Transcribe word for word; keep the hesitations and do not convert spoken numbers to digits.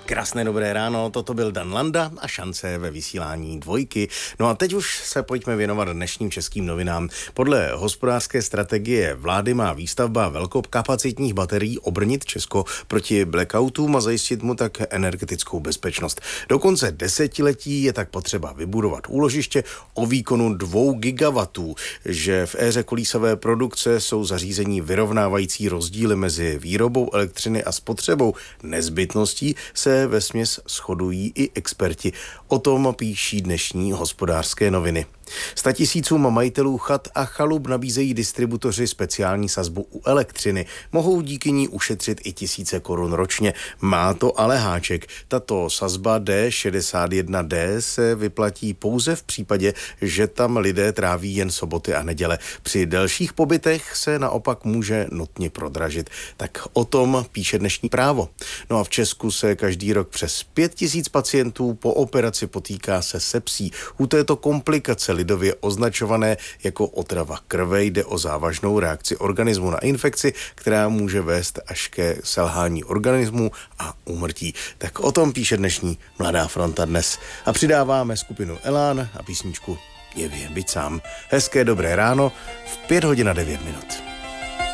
Krásné dobré ráno, toto byl Dan Landa a šance ve vysílání dvojky. No a teď už se pojďme věnovat dnešním českým novinám. Podle hospodářské strategie vlády má výstavba velkokapacitních baterií obrnit Česko proti blackoutům a zajistit mu tak energetickou bezpečnost. Do konce desetiletí je tak potřeba vybudovat úložiště o výkonu dvou gigawattů, že v éře kolísavé produkce jsou zařízení vyrovnávající rozdíly mezi výrobou elektřiny a spotřebou nezbytností se vesměs shodují i experti. O tom píší dnešní Hospodářské noviny. Statisícům majitelů chat a chalup nabízejí distributoři speciální sazbu u elektřiny. Mohou díky ní ušetřit i tisíce korun ročně. Má to ale háček. Tato sazba D šedesát jedna D se vyplatí pouze v případě, že tam lidé tráví jen soboty a neděle. Při delších pobytech se naopak může nutně prodražit. Tak o tom píše dnešní Právo. No a v Česku se každý rok přes pět tisíc pacientů po operaci potýká se sepsí. U této komplikace lidově označované jako otrava krve jde o závažnou reakci organismu na infekci, která může vést až ke selhání organismu a úmrtí. Tak o tom píše dnešní Mladá fronta dnes. A přidáváme skupinu Elán a písničku Je vě, byť sám. Hezké dobré ráno v pět hodin a devět minut.